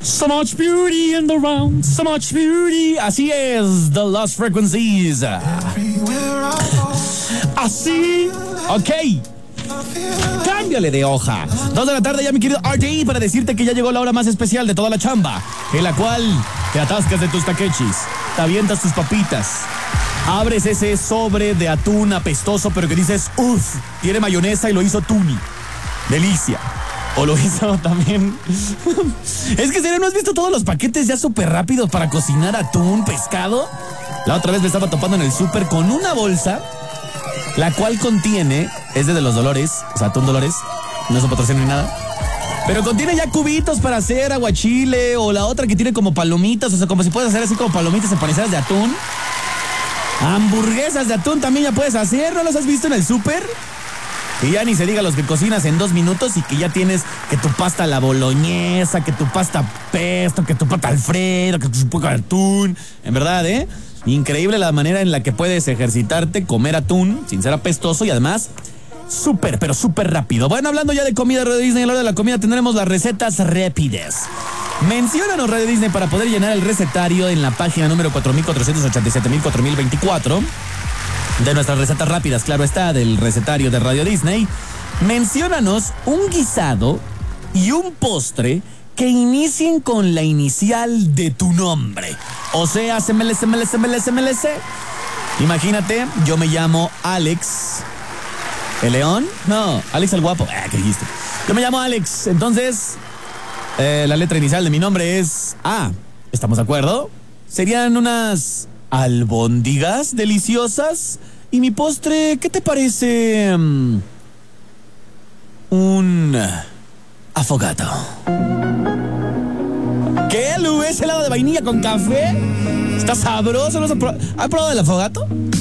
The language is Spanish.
So much beauty in the round, so much beauty. Así es, The Lost Frequencies. Así, ok. Cámbiale de hoja. 2 de la tarde ya, mi querido RJ, para decirte que ya llegó la hora más especial de toda la chamba, en la cual te atascas de tus taquechis, te avientas tus papitas, abres ese sobre de atún apestoso, pero que dices, uff, tiene mayonesa y lo hizo Tuni. Delicia. O lo hizo también. Es que, ¿no has visto todos los paquetes ya súper rápidos para cocinar atún, pescado? La otra vez me estaba topando en el súper con una bolsa, la cual contiene, es de los Dolores, o sea, atún Dolores, no es un patrocinio ni nada, pero contiene ya cubitos para hacer aguachile, o la otra que tiene como palomitas, o sea, como si puedes hacer así como palomitas empanizadas de atún. Hamburguesas de atún también ya puedes hacer, ¿no los has visto en el súper? Y ya ni se diga los que cocinas en 2 minutos y que ya tienes que tu pasta a la boloñesa, que tu pasta pesto, que tu pasta alfredo, que tu poco de atún. En verdad, increíble la manera en la que puedes ejercitarte, comer atún sin ser apestoso y además súper, pero súper rápido. Bueno, hablando ya de comida, Radio Disney, a la hora de la comida tendremos las recetas rápidas. Menciónanos, Radio Disney, para poder llenar el recetario en la página número 4487.4024 de nuestras recetas rápidas, claro está, del recetario de Radio Disney. Menciónanos un guisado y un postre que inicien con la inicial de tu nombre. O sea, CMLC. Imagínate, yo me llamo Alex. ¿El León? No, Alex el Guapo. ¿Qué dijiste? Yo me llamo Alex, entonces la letra inicial de mi nombre es A. ¿Estamos de acuerdo? Serían unas albóndigas deliciosas. Y mi postre, ¿qué te parece? Un affogato. ¿Qué, Lu? ¿Es helado de vainilla con café? ¿Está sabroso? ¿Has probado el affogato?